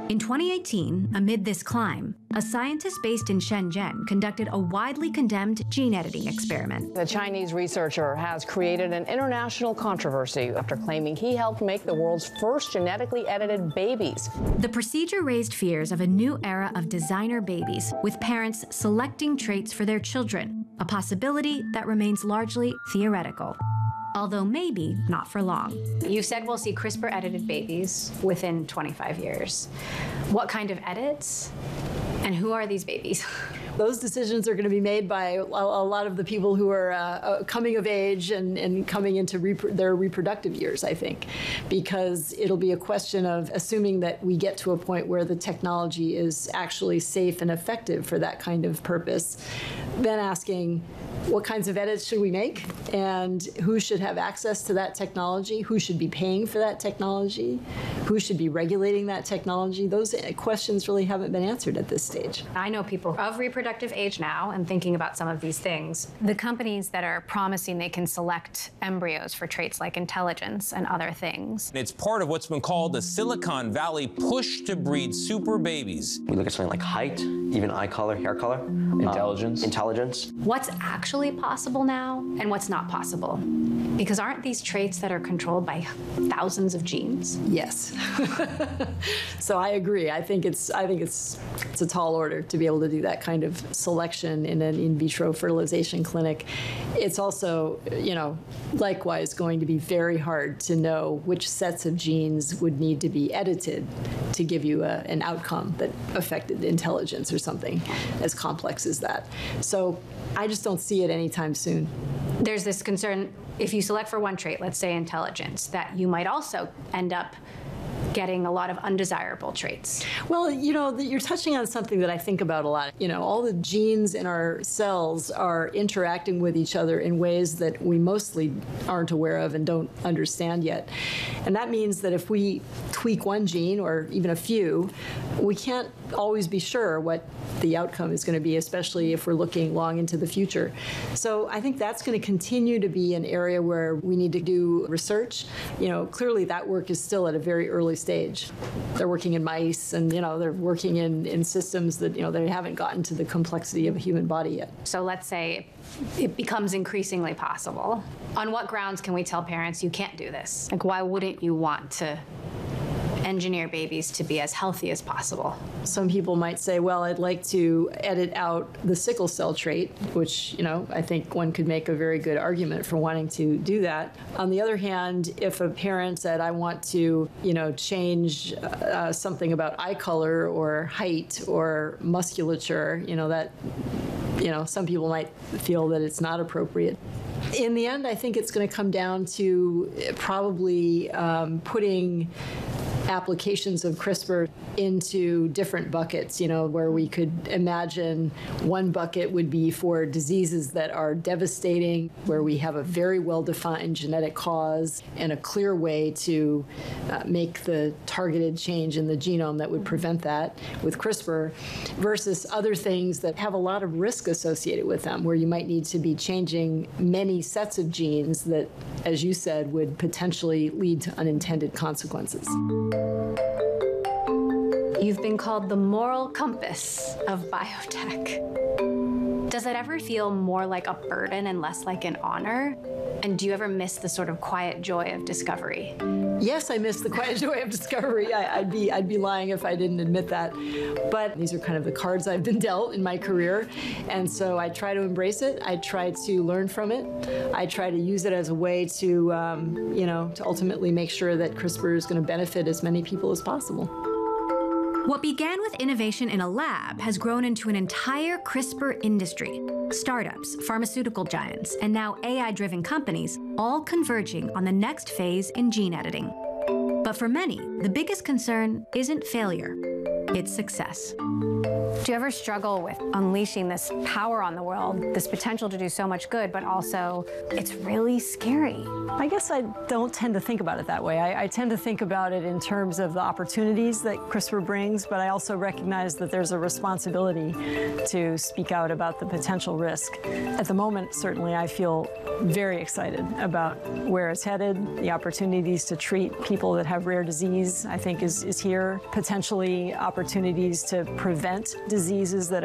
In 2018, amid this climb, a scientist based in Shenzhen conducted a widely condemned gene editing experiment. The Chinese researcher has created an international controversy after claiming he helped make the world's first genetically edited babies. The procedure raised fears of a new era of designer babies, with parents selecting traits for their children, a possibility that remains largely theoretical. Although maybe not for long. You said we'll see CRISPR-edited babies within 25 years. What kind of edits? And who are these babies? Those decisions are going to be made by a lot of the people who are coming of age and coming into their reproductive years, I think, because it'll be a question of assuming that we get to a point where the technology is actually safe and effective for that kind of purpose, then asking, what kinds of edits should we make, and who should have access to that technology, who should be paying for that technology, who should be regulating that technology. Those questions really haven't been answered at this stage. I know people of reproductive age now and thinking about some of these things. The companies that are promising they can select embryos for traits like intelligence and other things. It's part of what's been called the Silicon Valley push to breed super babies. We look at something like height, even eye color, hair color. Intelligence. What's actually possible now and what's not possible? Because aren't these traits that are controlled by thousands of genes? Yes. So I agree. I think it's a tall order to be able to do that kind of selection in an in vitro fertilization clinic. It's also, likewise going to be very hard to know which sets of genes would need to be edited to give you an outcome that affected intelligence or something as complex as that. So I just don't see it anytime soon. There's this concern, if you select for one trait, let's say intelligence, that you might also end up getting a lot of undesirable traits. Well, you're touching on something that I think about a lot. All the genes in our cells are interacting with each other in ways that we mostly aren't aware of and don't understand yet. And that means that if we tweak one gene or even a few, we can't always be sure what the outcome is going to be, especially if we're looking long into the future. So I think that's going to continue to be an area where we need to do research. Clearly that work is still at a very early stage. They're working in mice and, they're working in systems that, they haven't gotten to the complexity of a human body yet. So let's say it becomes increasingly possible. On what grounds can we tell parents you can't do this? Like, why wouldn't you want to engineer babies to be as healthy as possible? Some people might say, well, I'd like to edit out the sickle cell trait, which, I think one could make a very good argument for wanting to do that. On the other hand, if a parent said, I want to, change something about eye color or height or musculature, some people might feel that it's not appropriate. In the end, I think it's going to come down to probably putting applications of CRISPR into different buckets, where we could imagine one bucket would be for diseases that are devastating, where we have a very well-defined genetic cause and a clear way to make the targeted change in the genome that would prevent that with CRISPR, versus other things that have a lot of risk associated with them, where you might need to be changing many sets of genes that, as you said, would potentially lead to unintended consequences. You've been called the moral compass of biotech. Does it ever feel more like a burden and less like an honor? And do you ever miss the sort of quiet joy of discovery? Yes, I miss the quiet joy of discovery. I'd be lying if I didn't admit that. But these are kind of the cards I've been dealt in my career. And so I try to embrace it. I try to learn from it. I try to use it as a way to, to ultimately make sure that CRISPR is going to benefit as many people as possible. What began with innovation in a lab has grown into an entire CRISPR industry. Startups, pharmaceutical giants, and now AI-driven companies, all converging on the next phase in gene editing. But for many, the biggest concern isn't failure. its success. Do you ever struggle with unleashing this power on the world, this potential to do so much good, but also it's really scary? I guess I don't tend to think about it that way. I tend to think about it in terms of the opportunities that CRISPR brings, but I also recognize that there's a responsibility to speak out about the potential risk. At the moment, certainly, I feel very excited about where it's headed. The opportunities to treat people that have rare disease, I think, is here. Potentially opportunities to prevent diseases that